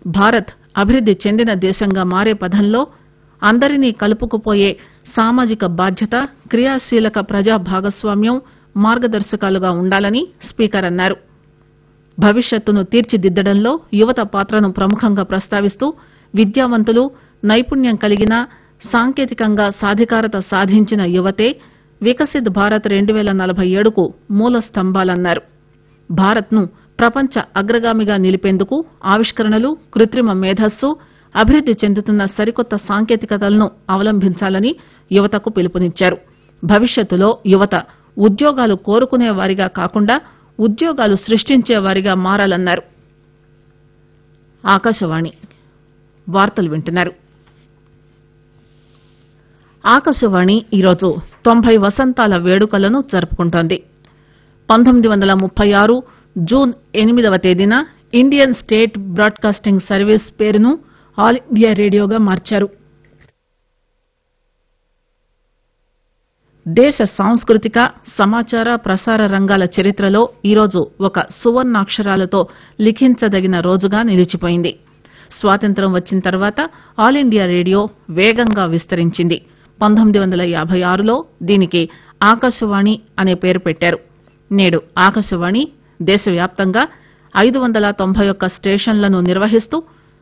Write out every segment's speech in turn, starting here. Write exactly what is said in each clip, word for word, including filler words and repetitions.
భారత్ అభివృద్ది చెందిన దేశంగా మారే పథంలో అందరినీ కలుపుకుపోయే సామాజిక బాధ్యత, క్రియాశీలక ప్రజా భాగస్వామ్యం మార్గదర్శకాలుగా ఉండాలని స్పీకర్ అన్నారు. భవిష్యత్తును తీర్చిదిద్దడంలో యువత పాత్రను ప్రముఖంగా ప్రస్తావిస్తూ విద్యావంతులు, నైపుణ్యం కలిగిన, సాంకేతికంగా సాధికారత సాధించిన యువతే వికసిత్ భారత్ రెండు పేల నలభై ఏడుకు మూల స్తంభాలన్నారు. భారత్ ను ప్రపంచ అగ్రగామిగా నిలిపేందుకు ఆవిష్కరణలు, కృత్రిమ మేధస్సు, అభివృద్ది చెందుతున్న సరికొత్త సాంకేతికతలను అవలంబించాలని యువతకు పిలుపునిచ్చారు. భవిష్యత్తులో యువత ఉద్యోగాలు కోరుకునే వారిగా కాకుండా ఉద్యోగాలు సృష్టించే వారిగా మారాలన్నారు. ఆకాశవాణి వార్తలు వింటున్నారు. ఆకాశవాణి ఈరోజు తొంభై వసంతాల వేడుకలను జరుపుకుంటోంది. పంతొమ్మిది వందల ముప్పై ఆరు జూన్ ఎనిమిదవ తేదీన ఇండియన్ స్టేట్ బ్రాడ్కాస్టింగ్ సర్వీస్ పేరును ఆల్ ఇండియా రేడియోగా మార్చారు. దేశ సాంస్కృతిక, సమాచార, ప్రసార రంగాల చరిత్రలో ఈరోజు ఒక సువర్ణాక్షరాలతో లిఖించదగిన రోజుగా నిలిచిపోయింది. స్వాతంత్ర్యం వచ్చిన తర్వాత ఆల్ ఇండియా రేడియో వేగంగా విస్తరించింది. పంతొమ్మిది వందల యాభై ఆరులో దీనికి ఆకాశవాణి అనే పేరు పెట్టారు. నేడు ఆకాశవాణి దేశవ్యాప్తంగా ఐదు వందల తొంభై ఒక్క స్టేషన్లను నిర్వహిస్తూ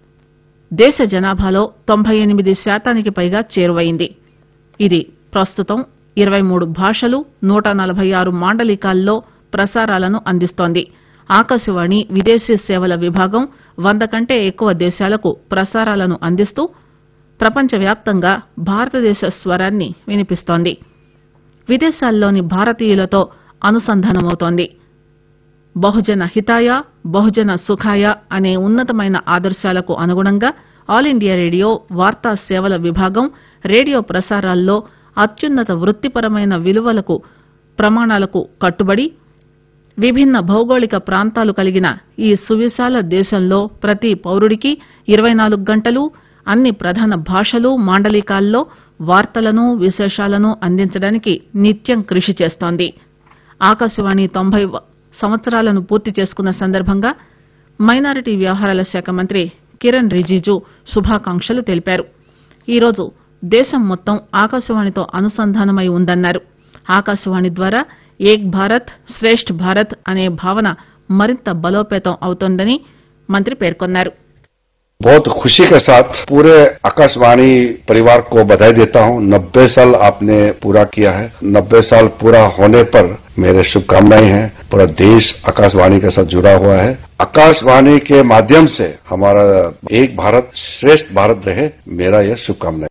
దేశ జనాభాలో తొంభై ఎనిమిది శాతానికి పైగా చేరువైంది. ఇది ప్రస్తుతం ఇరవై మూడు భాషలు, నూట నలభై ఆరు మాండలికాల్లో ప్రసారాలను అందిస్తోంది. ఆకాశవాణి విదేశీ సేవల విభాగం వంద కంటే ఎక్కువ దేశాలకు ప్రసారాలను అందిస్తూ ప్రపంచవ్యాప్తంగా భారతదేశ స్వరాన్ని వినిపిస్తోంది. విదేశాల్లోని భారతీయులతో అనుసంధానమవుతోంది. బహుజన హితాయ, బహుజన సుఖాయ అనే ఉన్నతమైన ఆదర్శాలకు అనుగుణంగా ఆల్ ఇండియా రేడియో వార్తా సేవల విభాగం రేడియో ప్రసారాల్లో అత్యున్నత వృత్తిపరమైన విలువలకు, ప్రమాణాలకు కట్టుబడి విభిన్న భౌగోళిక ప్రాంతాలు కలిగిన ఈ సువిశాల దేశంలో ప్రతి పౌరుడికి ఇరవై నాలుగు గంటలు అన్ని ప్రధాన భాషలు, మాండలికాల్లో వార్తలను, విశేషాలను అందించడానికి నిత్యం కృషి చేస్తోంది. ఆకాశవాణి తొంభై సంవత్సరాలను పూర్తి చేసుకున్న సందర్భంగా మైనారిటీ వ్యవహారాల శాఖ మంత్రి కిరణ్ రిజిజు శుభాకాంక్షలు తెలిపారు. ఈరోజు దేశం మొత్తం ఆకాశవాణితో అనుసంధానమై ఉందన్నారు. ఆకాశవాణి ద్వారా ఏక్ భారత్ శ్రేష్ఠ్ భారత్ అనే భావన మరింత బలోపేతం అవుతోందని మంత్రి పేర్కొన్నారు. बहुत खुशी के साथ पूरे आकाशवाणी परिवार को बधाई देता हूं. नब्बे साल आपने पूरा किया है. नब्बे साल पूरा होने पर मेरे शुभकामनाएं हैं. पूरा देश आकाशवाणी के साथ जुड़ा हुआ है. आकाशवाणी के माध्यम से हमारा एक भारत श्रेष्ठ भारत रहे, मेरा यह शुभकामनाएं.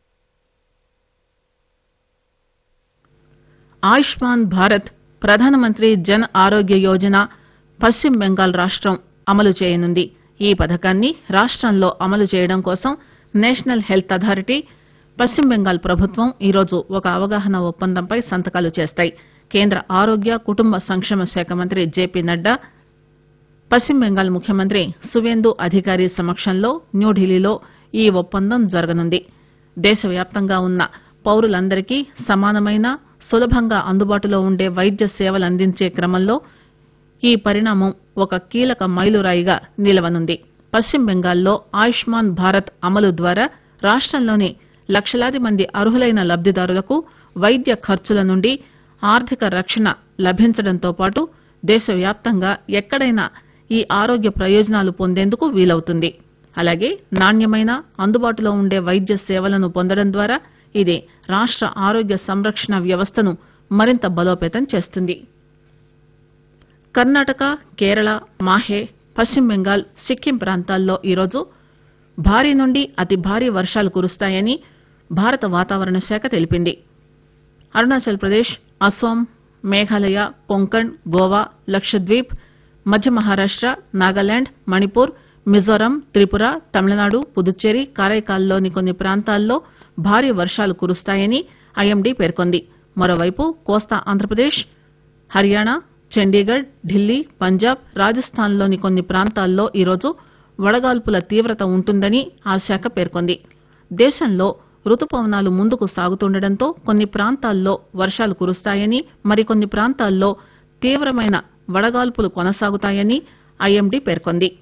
ఆయుష్మాన్ భారత్ ప్రధానమంత్రి జన్ ఆరోగ్య యోజన పశ్చిమ బెంగాల్ రాష్టం అమలు చేయనుంది. ఈ పథకాన్ని రాష్టంలో అమలు చేయడం కోసం నేషనల్ హెల్త్ అథారిటీ, పశ్చిమ బెంగాల్ ప్రభుత్వం ఈరోజు ఒక అవగాహన ఒప్పందంపై సంతకాలు చేస్తాయి. కేంద్ర ఆరోగ్య కుటుంబ సంక్షేమ శాఖ మంత్రి జేపీ నడ్డా, పశ్చిమ బెంగాల్ ముఖ్యమంత్రి సువేందు అధికారి సమక్షంలో న్యూఢిల్లీలో ఈ ఒప్పందం జరగనుంది. దేశవ్యాప్తంగా ఉన్న పౌరులందరికీ సమానమైన, సులభంగా అందుబాటులో ఉండే వైద్య సేవలందించే క్రమంలో ఈ పరిణామం ఒక కీలక మైలురాయిగా నిలవనుంది. పశ్చిమ బెంగాల్లో ఆయుష్మాన్ భారత్ అమలు ద్వారా రాష్టంలోని లక్షలాది మంది అర్హులైన లబ్దిదారులకు వైద్య ఖర్చుల నుండి ఆర్థిక రక్షణ లభించడంతో పాటు దేశవ్యాప్తంగా ఎక్కడైనా ఈ ఆరోగ్య ప్రయోజనాలు పొందేందుకు వీలవుతుంది. అలాగే నాణ్యమైన, అందుబాటులో ఉండే వైద్య సేవలను పొందడం ద్వారా ఇది రాష్ట ఆరోగ్య సంరక్షణ వ్యవస్థను మరింత బలోపేతం చేస్తుంది. కర్ణాటక, కేరళ, మాహే, పశ్చిమ బెంగాల్, సిక్కిం ప్రాంతాల్లో ఈరోజు భారీ నుండి అతి భారీ వర్షాలు కురుస్తాయని భారత వాతావరణ శాఖ తెలిపింది. అరుణాచల్ ప్రదేశ్, అస్సాం, మేఘాలయ, కొంకణ్, గోవా, లక్షద్వీప్, మధ్య మహారాష్ట, నాగాలాండ్, మణిపూర్, మిజోరాం, త్రిపుర, తమిళనాడు, పుదుచ్చేరి, కారైకాల్లోని కొన్ని ప్రాంతాల్లో భారీ వర్షాలు కురుస్తాయని ఐఎండీ పేర్కొంది. మరోవైపు కోస్తా ఆంధ్రప్రదేశ్, హర్యానా, చండీగఢ్, ఢిల్లీ, పంజాబ్, రాజస్థాన్లోని కొన్ని ప్రాంతాల్లో ఈరోజు వడగాల్పుల తీవ్రత ఉంటుందని ఆ శాఖ పేర్కొంది. దేశంలో రుతుపవనాలు ముందుకు సాగుతుండటంతో కొన్ని ప్రాంతాల్లో వర్షాలు కురుస్తాయని, మరికొన్ని ప్రాంతాల్లో తీవ్రమైన వడగాల్పులు కొనసాగుతాయని ఐఎండీ పేర్కొంది.